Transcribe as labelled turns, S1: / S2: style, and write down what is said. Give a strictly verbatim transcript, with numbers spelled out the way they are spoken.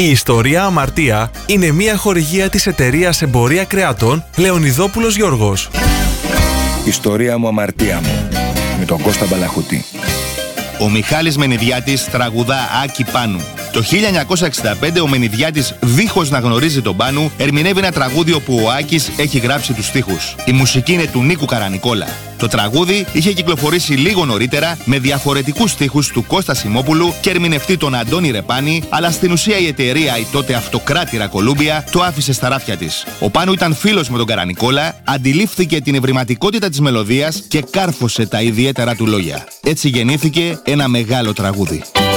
S1: Η ιστορία Αμαρτία είναι μια χορηγία της εταιρείας Εμπορία Κρεατών Λεωνιδόπουλος Γιώργος.
S2: Ιστορία μου, αμαρτία μου, με τον Κώστα Μπαλαχούτη.
S3: Ο Μιχάλης Μενιδιάτης τραγουδά Άκη Πάνου. Το χίλια εννιακόσια εξήντα πέντε ο Μενιδιάτης, δίχως να γνωρίζει τον Πάνου, ερμηνεύει ένα τραγούδι όπου ο Άκης έχει γράψει τους στίχους. Η μουσική είναι του Νίκου Καρανικόλα. Το τραγούδι είχε κυκλοφορήσει λίγο νωρίτερα με διαφορετικούς στίχους του Κώστα Σιμόπουλου και ερμηνευτεί τον Αντώνη Ρεπάνη, αλλά στην ουσία η εταιρεία, η τότε αυτοκράτηρα Κολούμπια, το άφησε στα ράφια της. Ο Πάνου ήταν φίλος με τον Καρανικόλα, αντιλήφθηκε την ευρηματικότητα της μελωδίας και κάρφωσε τα ιδιαίτερα του λόγια. Έτσι γεννήθηκε ένα μεγάλο τραγούδι.